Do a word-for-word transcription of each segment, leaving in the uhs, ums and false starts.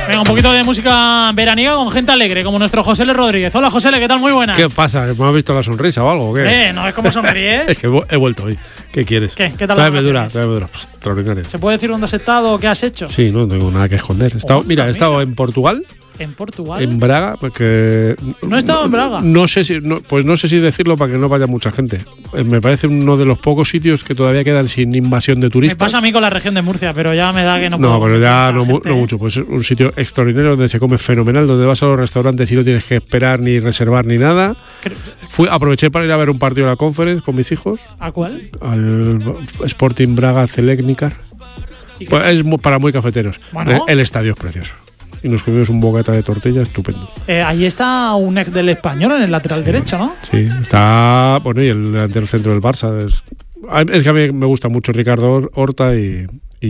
Venga, un poquito de música veraniega con gente alegre, como nuestro José L. Rodríguez. Hola, José L., ¿qué tal? Muy buenas. ¿Qué pasa? ¿Me has visto la sonrisa o algo? ¿O qué? Eh, no es como sonríes. Es que he vuelto hoy. ¿Qué quieres? ¿Qué? ¿Qué tal? Tráeme dura, tráeme dura. Pues, extraordinario. ¿Se puede decir dónde has estado o qué has hecho? Sí, no tengo nada que esconder. He estado, Oh, mira, he estado mira. en Portugal. ¿En Portugal? En Braga, porque ¿No he estado en Braga? No sé si, no, pues no sé si decirlo para que no vaya mucha gente. Eh, Me parece uno de los pocos sitios que todavía quedan sin invasión de Me turistas. pasa a mí con la región de Murcia, pero ya me da que no puedo. No, pero ya no, mu- gente, no ¿eh? mucho. Pues es un sitio extraordinario donde se come fenomenal, donde vas a los restaurantes y no tienes que esperar ni reservar ni nada. Creo- Fui, aproveché para ir a ver un partido de la Conference con mis hijos, ¿A cuál? al Sporting Braga Celeknikar. ¿Y qué? Pues es mu- para muy cafeteros. Bueno. Eh, El estadio es precioso. Y nos comimos un bocata de tortilla estupendo. Eh, ahí está un ex del Español en el lateral derecho, ¿no? Sí, está. Bueno, y el delantero centro del Barça. Es, es que a mí me gusta mucho Ricardo Horta y.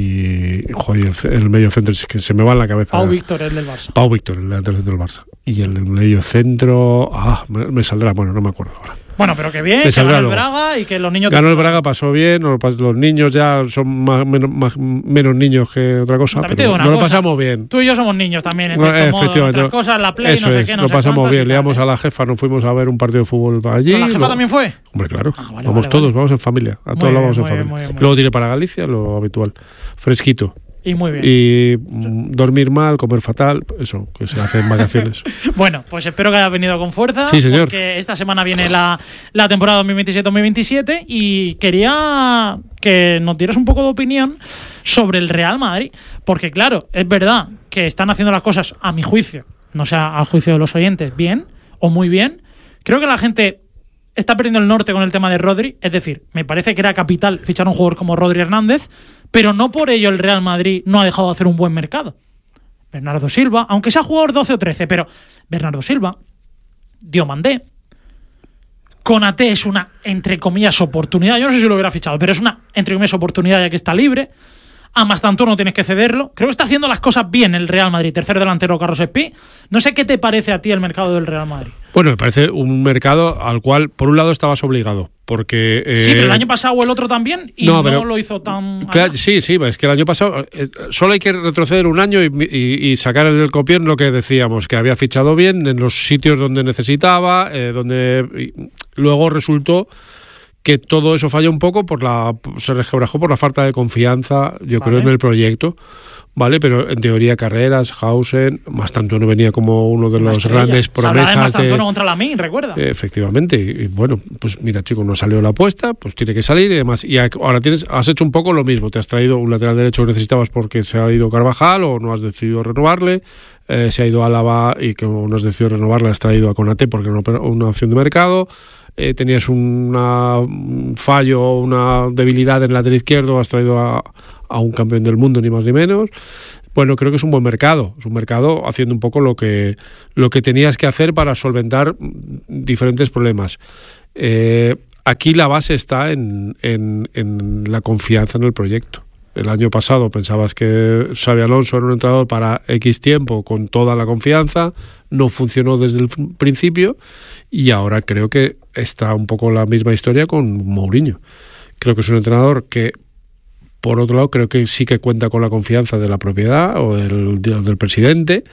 Y. Joder, el, el medio centro, es que se me va en la cabeza. Pau Víctor, el del Barça. Pau Víctor, el delantero centro del Barça. Y el medio centro. Ah, me, me saldrá, bueno, no me acuerdo ahora. Bueno, pero que bien, Me que saldrá ganó el luego. Braga y que los niños... Ganó el Braga, pasó bien. Los, los niños ya son más, menos, más- menos niños que otra cosa. También te Pero digo una nos lo cosa. pasamos bien. Tú y yo somos niños también, en No, cierto modo. efectivamente. Nuestras cosas, la Play, Eso no sé es, qué, no lo sé pasamos cuántas y bien. tal, Liamos ¿eh? a la jefa, nos fuimos a ver un partido de fútbol allí. ¿La jefa lo- también fue? Hombre, claro. Ah, vale, vamos vale, todos, vale. vamos en familia. A Muy todos bien, vamos en muy bien, familia. muy bien, muy Luego tiré para Galicia, lo habitual. Fresquito. Y muy bien. Y mm, dormir mal, comer fatal, eso, que se hace en vacaciones. Bueno, pues espero que hayas venido con fuerza. Sí, señor. Porque esta semana viene la, la temporada dos mil veintisiete dos mil veintisiete y quería que nos dieras un poco de opinión sobre el Real Madrid. Porque, claro, es verdad que están haciendo las cosas, a mi juicio, no sea al juicio de los oyentes, bien o muy bien. Creo que la gente está perdiendo el norte con el tema de Rodri. Es decir, me parece que era capital fichar a un jugador como Rodri Hernández, pero no por ello el Real Madrid no ha dejado de hacer un buen mercado. Bernardo Silva, aunque sea jugador doce o trece, pero Bernardo Silva, Diomandé, Konaté es una, entre comillas, oportunidad. Yo no sé si lo hubiera fichado, pero es una, entre comillas, oportunidad ya que está libre. A Mastantuono no tienes que cederlo. Creo que está haciendo las cosas bien el Real Madrid. Tercer delantero, Carlos Espí. No sé qué te parece a ti el mercado del Real Madrid. Bueno, me parece un mercado al cual, por un lado, estabas obligado. Porque. Eh, Sí, pero el año pasado el otro también y no, no, pero- lo hizo tan... Claro, sí, sí, es que el año pasado eh, solo hay que retroceder un año y, y- y sacar el copión lo que decíamos, que había fichado bien en los sitios donde necesitaba, eh, donde y luego resultó que todo eso falla un poco por la se resquebrajó por la falta de confianza, yo Vale. creo, en el proyecto. Vale, pero en teoría Carreras, Hausen, Mastantuono venía como uno de Una los estrella. grandes Se hablaba de promesas de, Mastantuono contra la Min, recuerda. Eh, Efectivamente, y, y bueno, pues mira, chico, no salió la apuesta, pues tiene que salir y demás. Y ac- ahora tienes, has hecho un poco lo mismo, te has traído un lateral derecho que necesitabas porque se ha ido Carvajal o no has decidido renovarle, eh, se ha ido Álava y como no has decidido renovarle has traído a Konaté porque era una, una opción de mercado. Eh, tenías una, un fallo, una debilidad en el lateral izquierdo, has traído a, a un campeón del mundo, ni más ni menos. Bueno, creo que es un buen mercado, es un mercado haciendo un poco lo que, lo que tenías que hacer para solventar diferentes problemas. Eh, aquí la base está en, en, en la confianza en el proyecto. El año pasado pensabas que Xabi Alonso era un entrenador para X tiempo con toda la confianza, no funcionó desde el principio y ahora creo que está un poco la misma historia con Mourinho. Creo que es un entrenador que, por otro lado, creo que sí que cuenta con la confianza de la propiedad o del, del presidente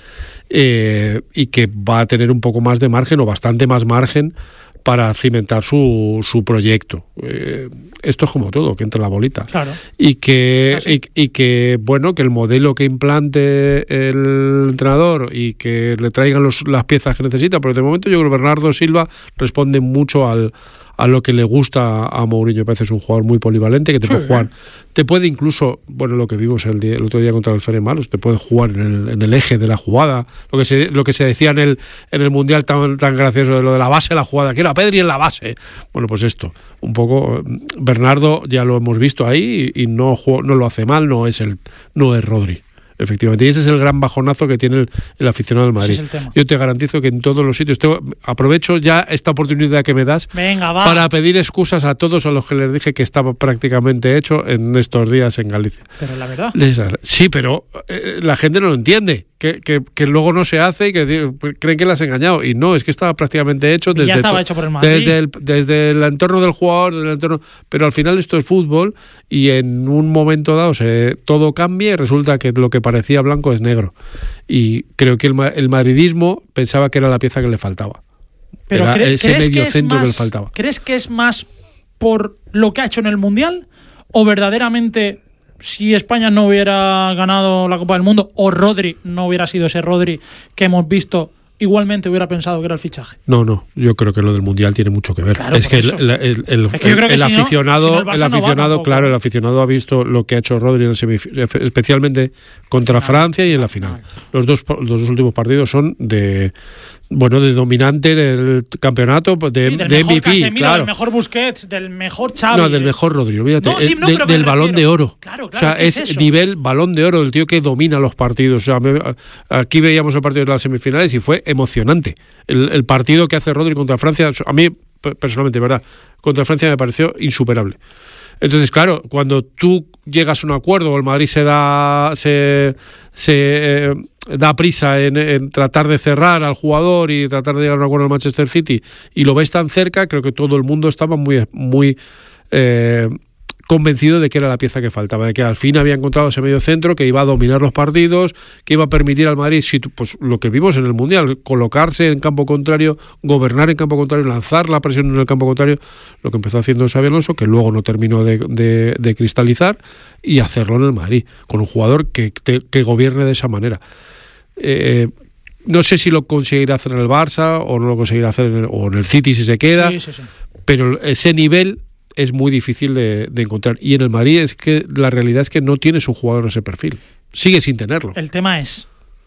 eh, y que va a tener un poco más de margen o bastante más margen para cimentar su, su proyecto. Eh, esto es como todo, que entra la bolita. Claro. Y que, Es así. y, y que, bueno, que el modelo que implante el entrenador y que le traigan los, las piezas que necesita, pero de momento yo creo que Bernardo Silva responde mucho al, a lo que le gusta a Mourinho. Me parece es un jugador muy polivalente que te Sí. puede jugar. Te puede incluso, bueno, lo que vimos el, día, el otro día contra el Ferenbaros, te puede jugar en el, en el eje de la jugada. Lo que se, lo que se decía en el, en el Mundial tan, tan gracioso de lo de la base de la jugada, que era Pedri en la base. Bueno, pues esto, un poco. Bernardo ya lo hemos visto ahí y, y no, juego, no lo hace mal, no es, el, no es Rodri. Efectivamente, y ese es el gran bajonazo que tiene el, el aficionado del Madrid. Ese es el tema. Yo te garantizo que en todos los sitios, tengo, aprovecho ya esta oportunidad que me das Venga, va. para pedir excusas a todos a los que les dije que estaba prácticamente hecho en estos días en Galicia. Pero la verdad. Les- Sí, pero eh, la gente no lo entiende. que, que, que luego no se hace y que creen que le has engañado. Y no, es que estaba prácticamente hecho desde, ya estaba hecho por el Madrid. desde, el, desde el entorno del jugador, desde el entorno, pero al final esto es fútbol y en un momento dado se, todo cambia y resulta que lo que parecía blanco es negro. Y creo que el, el madridismo pensaba que era la pieza que le faltaba. Pero era cre- ese medio que centro más, que le faltaba. ¿Crees que es más por lo que ha hecho en el Mundial o verdaderamente si España no hubiera ganado la Copa del Mundo o Rodri no hubiera sido ese Rodri que hemos visto, igualmente hubiera pensado que era el fichaje? No, no, yo creo que lo del Mundial tiene mucho que ver. Claro, es que el, el, el, el, es que el, el si aficionado, no, si no el, el aficionado, no claro, el aficionado ha visto lo que ha hecho Rodri en el semif- especialmente contra no, Francia y en la final. No. Los dos los dos últimos partidos son de bueno, de dominante en el campeonato, de, sí, del de mejor M V P, Casemiro, claro. Del mejor Busquets, del mejor Xavi. No, del mejor Rodri, olvídate. No, sí, no, de, pero del balón de oro. Claro, claro, o sea, es, es nivel balón de oro, el tío que domina los partidos. O sea, me, aquí veíamos el partido de las semifinales y fue emocionante. El, el partido que hace Rodri contra Francia, a mí, personalmente, ¿verdad? Contra Francia me pareció insuperable. Entonces, claro, cuando tú llegas a un acuerdo o el Madrid se da se, se eh, da prisa en, en tratar de cerrar al jugador y tratar de llegar a un acuerdo al Manchester City y lo ves tan cerca, creo que todo el mundo estaba muy muy eh, convencido de que era la pieza que faltaba, de que al fin había encontrado ese medio centro que iba a dominar los partidos, que iba a permitir al Madrid, pues lo que vimos en el Mundial, colocarse en campo contrario, gobernar en campo contrario, lanzar la presión en el campo contrario, lo que empezó haciendo Xabi Alonso, que luego no terminó de, de, de cristalizar, y hacerlo en el Madrid, con un jugador que, te, que gobierne de esa manera. Eh, no sé si lo conseguirá hacer en el Barça o no lo conseguirá hacer en el, o en el City si se queda, sí, sí, sí. Pero ese nivel es muy difícil de, de encontrar. Y en el Madrid es que la realidad es que no tienes un jugador ese perfil. Sigue sin tenerlo. El tema es,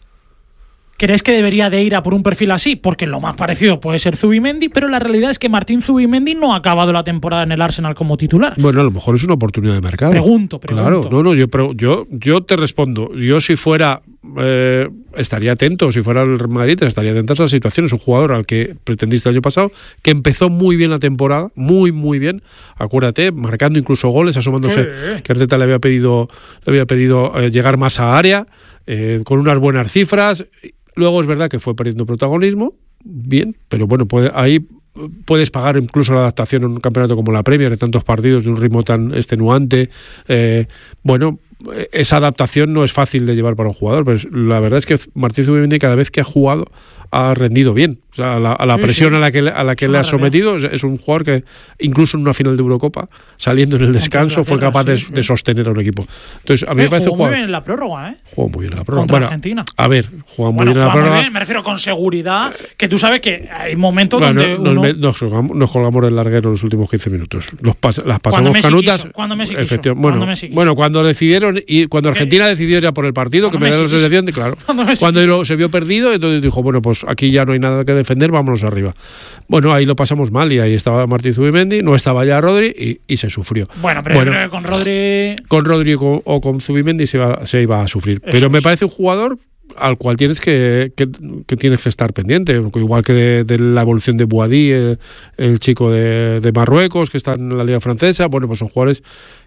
¿crees que debería de ir a por un perfil así? Porque lo más parecido puede ser Zubimendi, pero la realidad es que Martín Zubimendi no ha acabado la temporada en el Arsenal como titular. Bueno, a lo mejor es una oportunidad de mercado. Pregunto, pregunto. Claro, no, no, yo, yo, yo te respondo. Yo si fuera, eh, estaría atento, si fuera el Madrid, estaría atento a esa situación. Es un jugador al que pretendiste el año pasado, que empezó muy bien la temporada, muy, muy bien. Acuérdate, marcando incluso goles, asomándose, sí. Que Arteta le había pedido, le había pedido eh, llegar más a área, eh, con unas buenas cifras. Luego es verdad que fue perdiendo protagonismo, bien, pero bueno, puede, ahí puedes pagar incluso la adaptación en un campeonato como la Premier, de tantos partidos, de un ritmo tan extenuante. Eh, bueno, esa adaptación no es fácil de llevar para un jugador, pero la verdad es que Martín Zubimendi cada vez que ha jugado ha rendido bien. O sea, a la, a la sí, presión sí. a la que, a la que le ha sometido, es un jugador que incluso en una final de Eurocopa, saliendo en el descanso, fue capaz sí, de, sí. de sostener a un equipo. Entonces, a mí eh, me parece jugó un jugador... muy bien en la prórroga, ¿eh? Jugó muy bien en la prórroga. Contra bueno, Argentina. A ver, jugó muy bueno, bien en la prórroga. Bien, me refiero con seguridad, que tú sabes que hay momentos bueno, donde nos, uno... me, nos, colgamos, nos colgamos del larguero los últimos quince minutos. Los pas, las pasamos Messi canutas. Quiso, cuando Messi quiso. Efectivamente. Cuando bueno, Messi quiso. bueno, cuando decidieron, y cuando Argentina decidió ir a por el partido, que me da la sensación de, claro, cuando, cuando lo, se vio perdido, entonces dijo, bueno, pues aquí ya no hay nada que defender, vámonos arriba. Bueno, ahí lo pasamos mal y ahí estaba Martín Zubimendi, no estaba ya Rodri y, y se sufrió. Bueno, pero bueno, con Rodri... Con Rodri o con, o con Zubimendi se iba, se iba a sufrir. Eso pero me es. parece un jugador al cual tienes que, que, que tienes que estar pendiente, igual que de, de la evolución de Boadí, el, el chico de, de Marruecos que está en la Liga Francesa. Bueno, pues son jugadores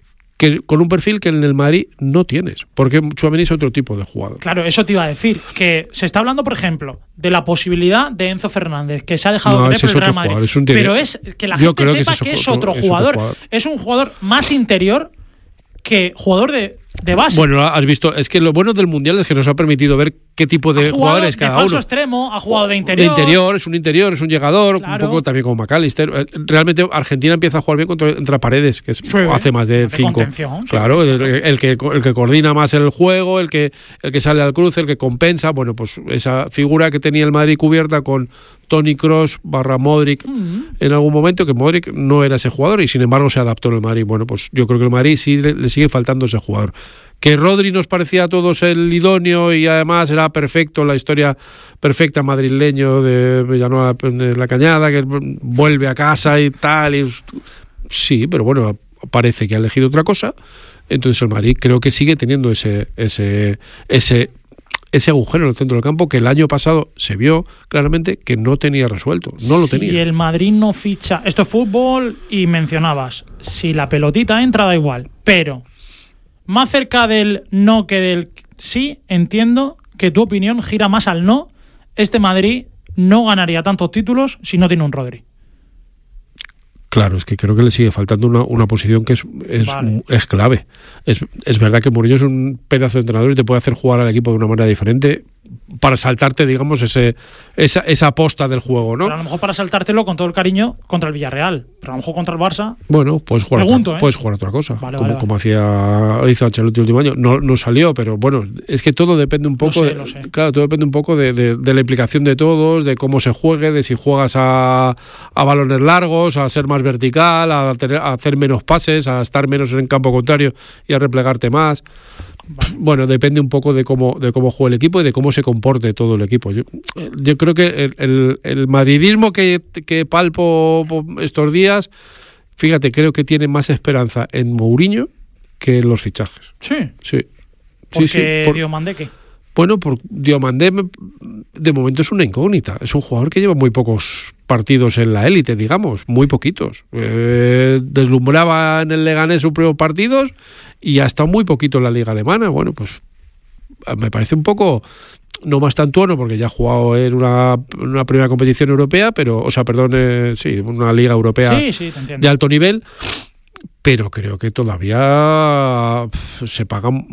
que con un perfil que en el Madrid no tienes, porque Tchouaméni es otro tipo de jugador. Claro, eso te iba a decir, que se está hablando, por ejemplo, de la posibilidad de Enzo Fernández, que se ha dejado no, de ver por el Real Madrid, Madrid, es un pero es que la Yo gente creo sepa que, que es, es, otro, es jugador. otro jugador, es un jugador más interior que jugador de, de base. Bueno, has visto, es que lo bueno del Mundial es que nos ha permitido ver qué tipo de jugadores cada uno. De falso extremo, ha jugado de interior. De interior, es un interior, es un llegador, claro. Un poco también como McAllister. Realmente Argentina empieza a jugar bien contra, contra Paredes, que es, sí, hace más de, de cinco. Claro, sí. el, el, que, el que coordina más el juego, el que, el que sale al cruce, el que compensa. Bueno, pues esa figura que tenía el Madrid cubierta con Toni Kroos barra Modric mm. en algún momento, que Modric no era ese jugador y sin embargo se adaptó en el Madrid. Bueno, pues yo creo que el Madrid sí le, le sigue faltando ese jugador. Que Rodri nos parecía a todos el idóneo y además era perfecto, la historia perfecta madrileño de Villanueva de la Cañada, que vuelve a casa y tal. Y, sí, pero bueno, parece que ha elegido otra cosa. Entonces el Madrid creo que sigue teniendo ese ese ese ese agujero en el centro del campo que el año pasado se vio claramente que no tenía resuelto, no lo si tenía. Y el Madrid no ficha, esto es fútbol y mencionabas, si la pelotita entra da igual, pero más cerca del no que del sí, entiendo que tu opinión gira más al no. Este Madrid no ganaría tantos títulos si no tiene un Rodri. Claro, es que creo que le sigue faltando una, una posición que es, es, Vale. es clave. Es, es verdad que Mourinho es un pedazo de entrenador y te puede hacer jugar al equipo de una manera diferente para saltarte, digamos, ese esa, esa posta del juego, ¿no? Pero a lo mejor para saltártelo con todo el cariño contra el Villarreal. Pero a lo mejor contra el Barça... Bueno, puedes jugar, Pregunto, otra, ¿eh? puedes jugar otra cosa, Vale, como, vale, como vale. hacía hizo Ancelotti el último año. No, no salió, pero bueno, es que todo depende un poco, Lo sé, de, lo sé. claro, todo depende un poco de, de, de la implicación de todos, de cómo se juegue, de si juegas a, a balones largos, a ser más vertical, a, tener, a hacer menos pases, a estar menos en el campo contrario y a replegarte más. Vale. Bueno, depende un poco de cómo de cómo juegue el equipo y de cómo se comporte todo el equipo. Yo, yo creo que el, el, el madridismo que, que palpo estos días, fíjate, creo que tiene más esperanza en Mourinho que en los fichajes. Sí. Sí. Porque sí, sí, por- Diomandé, ¿qué? bueno, por Diomandé me- de momento es una incógnita. Es un jugador que lleva muy pocos partidos en la élite, digamos, muy poquitos. Eh, deslumbraba en el Leganés sus primeros partidos y ha estado muy poquito en la liga alemana. Bueno, pues me parece un poco no más tantuano porque ya ha jugado en una, en una primera competición europea, pero, o sea, perdón, eh, sí, una liga europea Sí, sí, te entiendo. de alto nivel. Pero creo que todavía pf, se paga m-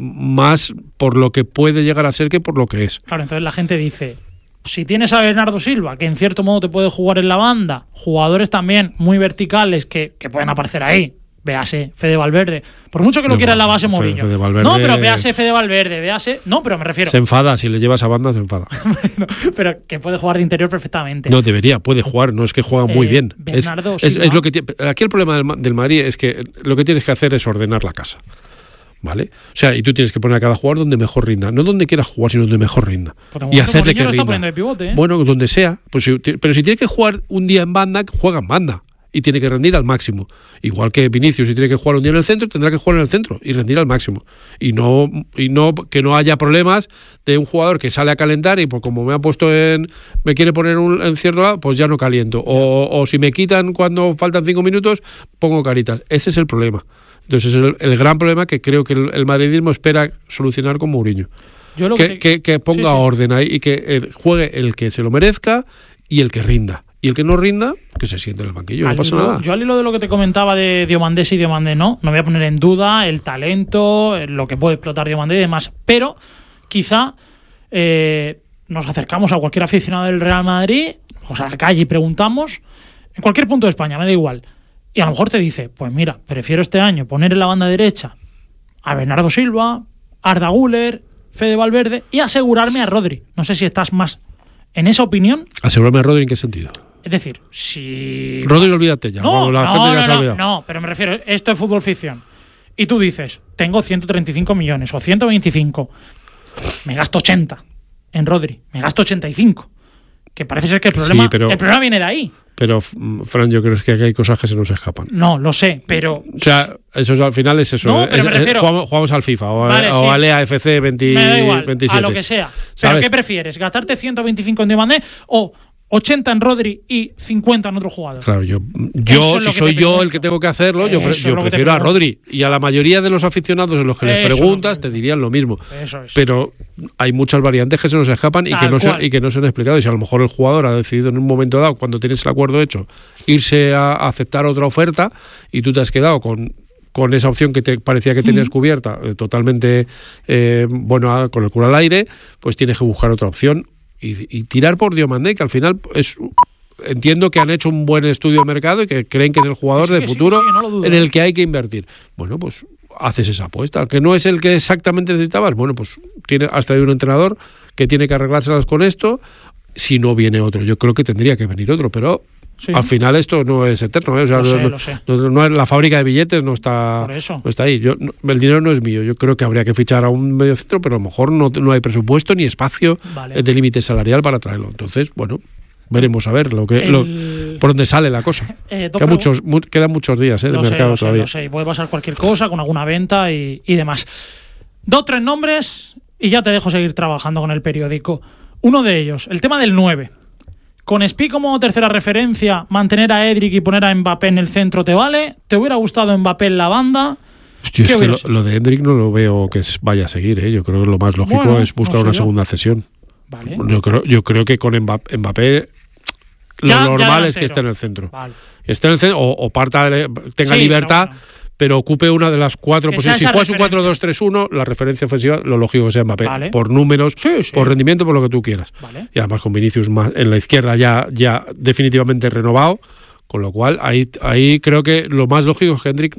más por lo que puede llegar a ser que por lo que es. Claro, entonces la gente dice, si tienes a Bernardo Silva, que en cierto modo te puede jugar en la banda, jugadores también muy verticales que, que pueden aparecer ahí, véase Fede Valverde, por mucho que lo No, quiera en la base Fede- Mourinho. Fede Valverde- No, pero véase Fede Valverde, véase... No, pero me refiero... Se enfada, si le llevas a banda se enfada. pero que puede jugar de interior perfectamente. No, debería, puede jugar, no es que juega muy Eh, bien. Es, Bernardo es- Silva. es lo que tiene- aquí el problema del, Ma- del Madrid es que lo que tienes que hacer es ordenar la casa. ¿Vale? O sea, y tú tienes que poner a cada jugador donde mejor rinda. No donde quieras jugar, sino donde mejor rinda. Pues de Y momento hacerle Mourinho que lo está rinda. poniendo de pivote, ¿eh? Bueno, donde sea. Pues si- pero si tiene que jugar un día en banda, juega en banda. Y tiene que rendir al máximo. Igual que Vinicius, si tiene que jugar un día en el centro, tendrá que jugar en el centro y rendir al máximo. Y no, y no que no haya problemas de un jugador que sale a calentar y pues como me ha puesto en. Me quiere poner un, en cierto lado, pues ya no caliento. O, o si me quitan cuando faltan cinco minutos, pongo caritas. Ese es el problema. Entonces es el, el gran problema que creo que el, el madridismo espera solucionar con Mourinho. Yo lo Que, te- que, que ponga Sí, sí. orden ahí y que el- juegue el que se lo merezca y el que rinda. Y el que no rinda, que se siente en el banquillo, Al no pasa hilo- nada. Yo al hilo de lo que te comentaba de Diomandé sí, Diomandé no, no voy a poner en duda el talento, eh, lo que puede explotar Diomandé y demás, pero quizá eh, nos acercamos a cualquier aficionado del Real Madrid, o sea, a la calle y preguntamos, en cualquier punto de España, me da igual, y a lo mejor te dice, pues mira, prefiero este año poner en la banda derecha a Bernardo Silva, Arda Güler, Fede Valverde y asegurarme a Rodri. No sé si estás más en esa opinión, Asegúrame a Rodri en qué sentido. es decir, si... Rodri, olvídate ya. No, Vamos, la no, gente ya no, se ha no, olvidado. no, pero me refiero, esto es fútbol ficción. Y tú dices, tengo ciento treinta y cinco millones o ciento veinticinco, me gasto ochenta en Rodri, me gasto ochenta y cinco. Que parece ser que el problema, Sí, pero- el problema viene de ahí. Pero, mm, Fran, yo creo que aquí hay cosas que se nos escapan. No, lo sé, pero... O sea, eso es- al final es eso. No, pero Es- me es- refiero- jugamos, jugamos al FIFA o, a- Vale, o sí. al E A F C veinte, me da igual, veintisiete. a lo que sea. ¿Pero ¿Sabes? qué prefieres? ¿Gastarte ciento veinticinco en Diomandé o ochenta en Rodri y cincuenta en otro jugador? Claro, yo, Eso yo es lo si que soy te yo pregunto. el que tengo que hacerlo, yo, pre- Eso es yo lo que te prefiero a pregunto. Rodri. Y a la mayoría de los aficionados en los que les Eso es lo preguntas que- te dirían lo mismo. Eso es. Pero hay muchas variantes que se nos escapan y Tal que, no se, cual. y que no se han explicado. Y si a lo mejor el jugador ha decidido en un momento dado, cuando tienes el acuerdo hecho, irse a, a aceptar otra oferta y tú te has quedado con, con esa opción que te parecía que tenías cubierta, eh, totalmente eh, bueno, a- con el culo al aire, pues tienes que buscar otra opción y, y tirar por Diomandé, que al final es... Entiendo que han hecho un buen estudio de mercado y que creen que es el jugador Que sí, de que sí, futuro que sí, no lo dudo. en el que hay que invertir. Bueno, pues haces esa apuesta. Que no es el que exactamente necesitabas. Bueno, pues tiene, has traído un entrenador que tiene que arreglárselas con esto. Si no viene otro, yo creo que tendría que venir otro, pero Sí. al final esto no es eterno. ¿eh? O sea, Lo no, sé, no- lo sé. no- no es- la fábrica de billetes no está, Por eso. no está ahí. Yo, no- el dinero no es mío. Yo creo que habría que fichar a un mediocentro, pero a lo mejor no, no hay presupuesto ni espacio Vale. de límite salarial para traerlo. Entonces, bueno, veremos a ver lo que lo- El- por dónde sale la cosa. Eh, dos Quedan pregu- muchos, mu- quedan muchos días ¿eh? de Lo sé, mercado lo sé, todavía. lo sé. Y puede pasar cualquier cosa con alguna venta y, y demás. Dos, tres nombres y ya te dejo seguir trabajando con el periódico. Uno de ellos, el tema del nueve. Con Spi como tercera referencia, mantener a Edric y poner a Mbappé en el centro te vale. ¿Te hubiera gustado Mbappé en la banda? Yo es que lo, lo de Hendrik no lo veo que vaya a seguir, ¿eh? Yo creo que lo más lógico bueno, es buscar no una yo. segunda cesión. Vale. Yo creo, yo creo que con Mbappé, Mbappé lo ya, normal ya es que esté en el centro. Vale. Esté en el centro o, o parta, tenga sí, libertad, pero, bueno. pero ocupe una de las cuatro posiciones. Si juegas un cuatro dos tres uno, la referencia ofensiva, lo lógico que sea Mbappé. Vale. Por números, sí, sí. por rendimiento, por lo que tú quieras. Vale. Y además con Vinicius más en la izquierda ya, ya definitivamente renovado. Con lo cual, ahí, ahí creo que lo más lógico es que Hendrik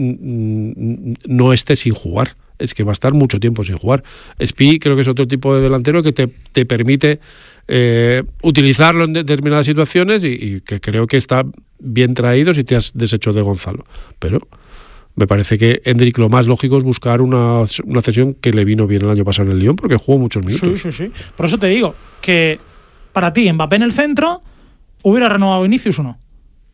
no esté sin jugar. Es que va a estar mucho tiempo sin jugar. Spi creo que es otro tipo de delantero que te, te permite eh, utilizarlo en determinadas situaciones y, y que creo que está bien traído si te has deshecho de Gonzalo. Pero me parece que Hendrik lo más lógico es buscar una, una cesión que le vino bien el año pasado en el Lyon porque jugó muchos minutos. Sí, sí, sí. Por eso te digo que para ti Mbappé en el centro, ¿hubiera renovado Vinicius o no?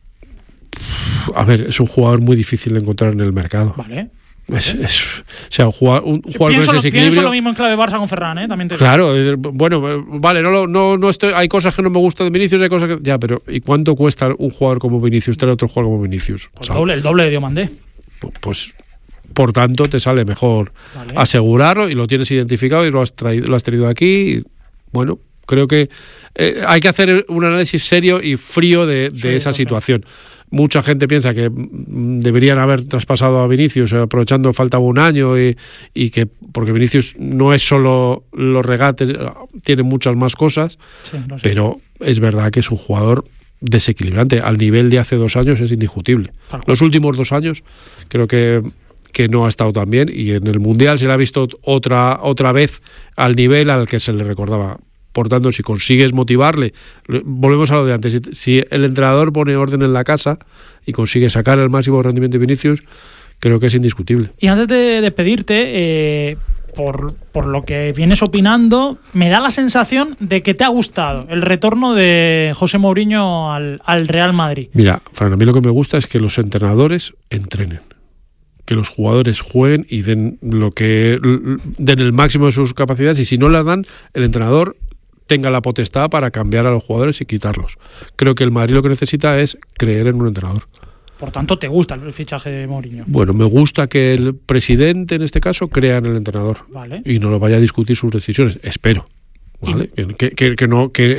A ver, es un jugador muy difícil de encontrar en el mercado. Vale. Es, es, o sea, un jugador, un sí, jugador pienso, con ese equilibrio. Pienso lo mismo en clave Barça con Ferran, ¿eh? También te claro, digo. Bueno, vale, no, no, no estoy. Hay cosas que no me gustan de Vinicius, hay cosas que. Ya, pero ¿y cuánto cuesta un jugador como Vinicius traer otro jugador como Vinicius? Pues doble, el doble de Diomandé. Pues, pues, por tanto, te sale mejor vale. asegurarlo y lo tienes identificado y lo has traído, lo has tenido aquí. Y, bueno, creo que eh, hay que hacer un análisis serio y frío de, de sí, esa situación. Sé. Mucha gente piensa que deberían haber traspasado a Vinicius aprovechando faltaba un año y, y que porque Vinicius no es solo los regates, tiene muchas más cosas, sí, no sé. Pero es verdad que es un jugador desequilibrante. Al nivel de hace dos años es indiscutible. Los últimos dos años creo que, que no ha estado tan bien y en el Mundial se le ha visto otra, otra vez al nivel al que se le recordaba. Por tanto, si consigues motivarle, volvemos a lo de antes, si, si el entrenador pone orden en la casa y consigue sacar el máximo rendimiento de Vinicius, creo que es indiscutible. Y antes de despedirte, eh, por, por lo que vienes opinando, me da la sensación de que te ha gustado el retorno de José Mourinho al, al Real Madrid. Mira, Fran, a mí lo que me gusta es que los entrenadores entrenen. Que los jugadores jueguen y den lo que den el máximo de sus capacidades y si no las dan, el entrenador tenga la potestad para cambiar a los jugadores y quitarlos. Creo que el Madrid lo que necesita es creer en un entrenador. Por tanto, ¿te gusta el fichaje de Mourinho? Bueno, me gusta que el presidente, en este caso, crea en el entrenador. Vale. Y no lo vaya a discutir sus decisiones. Espero. ¿Vale? Y... Que, que, que, no, que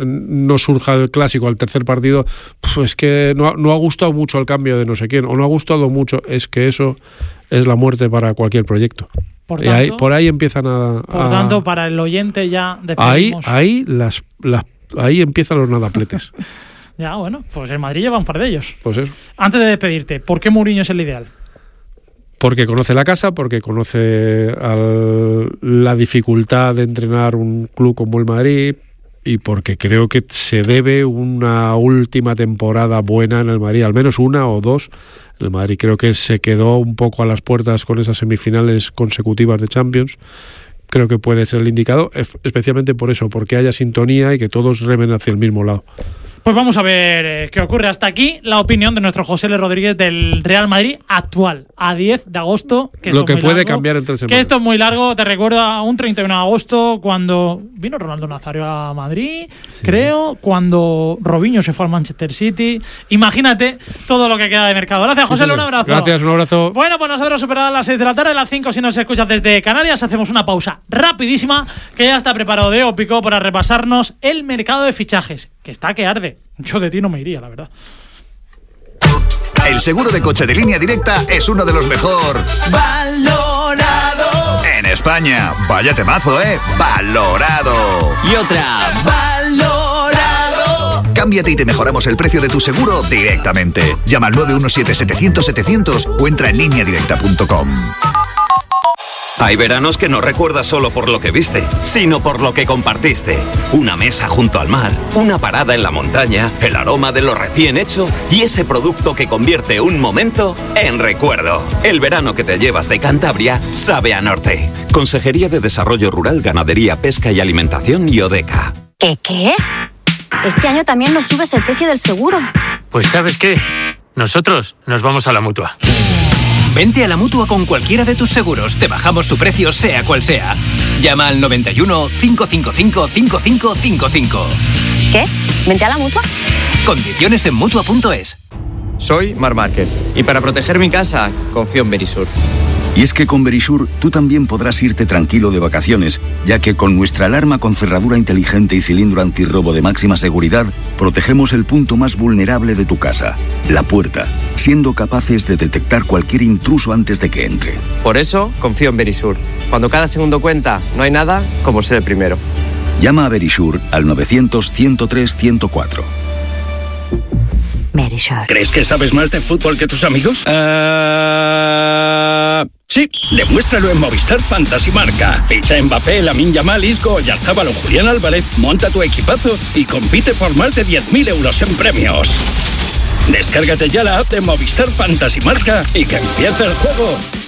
no surja el clásico al tercer partido. Pues que no, no ha gustado mucho el cambio de no sé quién. O no ha gustado mucho. Es que eso es la muerte para cualquier proyecto. Por, tanto, ahí, por ahí empiezan a... Por a, tanto, para el oyente ya despedimos. Ahí, ahí, las, las, ahí empiezan los nadapletes. Ya, bueno, pues el Madrid lleva un par de ellos. Pues eso. Antes de despedirte, ¿por qué Mourinho es el ideal? Porque conoce la casa, porque conoce al, la dificultad de entrenar un club como el Madrid y porque creo que se debe una última temporada buena en el Madrid, al menos una o dos. El Madrid creo que se quedó un poco a las puertas con esas semifinales consecutivas de Champions. Creo que puede ser el indicado, especialmente por eso, porque haya sintonía y que todos remen hacia el mismo lado. Pues vamos a ver eh, qué ocurre. Hasta aquí la opinión de nuestro José L. Rodríguez del Real Madrid actual, a diez de agosto. Que Lo que puede largo, cambiar entre semanas. Que esto es muy largo, te recuerdo a un treinta y uno de agosto, cuando vino Ronaldo Nazario a Madrid, sí. creo, cuando Robinho se fue al Manchester City. Imagínate todo lo que queda de mercado. Gracias, José L. Sí, un abrazo. Gracias, un abrazo. Bueno, pues nosotros superadas las seis de la tarde, las cinco si nos escuchas desde Canarias, hacemos una pausa rapidísima, que ya está preparado de Ópico para repasarnos el mercado de fichajes, que está que arde. Yo de ti no me iría, la verdad. El seguro de coche de Línea Directa es uno de los mejor valorado en España. Vaya temazo, ¿eh? Valorado. Y otra, valorado. Cámbiate y te mejoramos el precio de tu seguro directamente. Llama al nueve uno siete, setecientos, setecientos o entra en línea directa punto com. Hay veranos que no recuerdas solo por lo que viste, sino por lo que compartiste. Una mesa junto al mar, una parada en la montaña, el aroma de lo recién hecho y ese producto que convierte un momento en recuerdo. El verano que te llevas de Cantabria sabe a norte. Consejería de Desarrollo Rural, Ganadería, Pesca y Alimentación y ODECA. ¿Qué qué? Este año también nos subes el precio del seguro. Pues ¿sabes qué? Nosotros nos vamos a la Mutua. Vente a la Mutua con cualquiera de tus seguros. Te bajamos su precio sea cual sea. Llama al noventa y uno, cinco cinco cinco, cinco cinco cinco cinco. ¿Qué? ¿Vente a la Mutua? Condiciones en Mutua punto es. soy Marc Márquez. Y para proteger mi casa, confío en Verisur. Y es que con Verisur tú también podrás irte tranquilo de vacaciones, ya que con nuestra alarma con cerradura inteligente y cilindro antirrobo de máxima seguridad, protegemos el punto más vulnerable de tu casa, la puerta, siendo capaces de detectar cualquier intruso antes de que entre. Por eso, confío en Verisur. Cuando cada segundo cuenta, no hay nada como ser el primero. Llama a Verisur al novecientos, ciento tres, ciento cuatro. Verisur. ¿Crees que sabes más de fútbol que tus amigos? Uh... Sí, demuéstralo en Movistar Fantasy Marca. Ficha en Mbappé, Lamine Yamal, Isco, Oyarzabal o Julián Álvarez, monta tu equipazo y compite por más de diez mil euros en premios. Descárgate ya la app de Movistar Fantasy Marca y que empiece el juego.